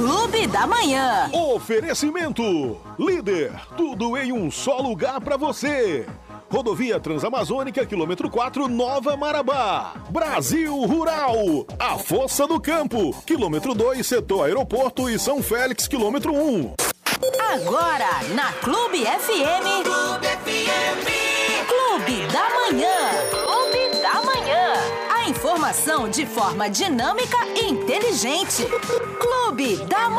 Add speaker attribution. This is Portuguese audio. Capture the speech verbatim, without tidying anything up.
Speaker 1: Clube da Manhã.
Speaker 2: Oferecimento. Líder, tudo em um só lugar pra você. Rodovia Transamazônica, quilômetro quatro, Nova Marabá. Brasil Rural, a Força do Campo, quilômetro dois, setor Aeroporto e São Félix, quilômetro um.
Speaker 1: Agora, na Clube F M.
Speaker 3: Clube F M.
Speaker 1: Clube da Manhã. Clube da Manhã. A informação de forma dinâmica e inteligente. Clube da Manhã.